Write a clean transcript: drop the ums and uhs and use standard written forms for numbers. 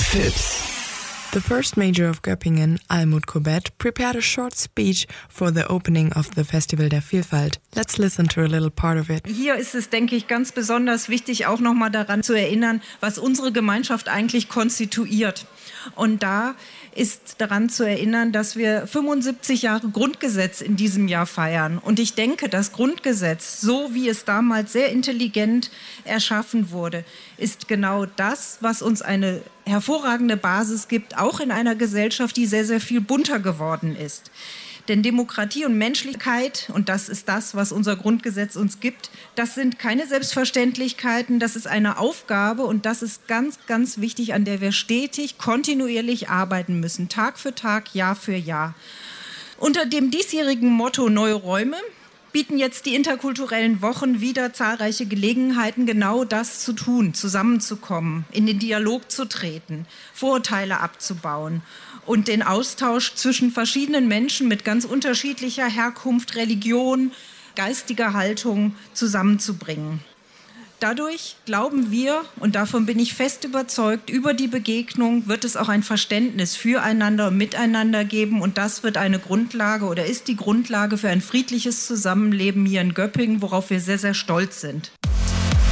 FIPS. The first mayor of Göppingen, Almut Kobet, prepared a short speech for the opening of the Festival der Vielfalt. Let's listen to a little part of it. Hier ist es, denke ich, ganz besonders wichtig, auch nochmal daran zu erinnern, was unsere Gemeinschaft eigentlich konstituiert. Und da ist daran zu erinnern, dass wir 75 Jahre Grundgesetz in diesem Jahr feiern. Und ich denke, das Grundgesetz, so wie es damals sehr intelligent erschaffen wurde, ist genau das, was uns eine hervorragende Basis gibt, auch in einer Gesellschaft, die sehr, sehr viel bunter geworden ist. Denn Demokratie und Menschlichkeit, und das ist das, was unser Grundgesetz uns gibt, das sind keine Selbstverständlichkeiten, das ist eine Aufgabe und das ist ganz, ganz wichtig, an der wir stetig, kontinuierlich arbeiten müssen, Tag für Tag, Jahr für Jahr. Unter dem diesjährigen Motto Neue Räume bieten jetzt die interkulturellen Wochen wieder zahlreiche Gelegenheiten, genau das zu tun, zusammenzukommen, in den Dialog zu treten, Vorurteile abzubauen und den Austausch zwischen verschiedenen Menschen mit ganz unterschiedlicher Herkunft, Religion, geistiger Haltung zusammenzubringen. Dadurch glauben wir, und davon bin ich fest überzeugt, über die Begegnung wird es auch ein Verständnis füreinander und miteinander geben. Und das wird eine Grundlage oder ist die Grundlage für ein friedliches Zusammenleben hier in Göppingen, worauf wir sehr, sehr stolz sind.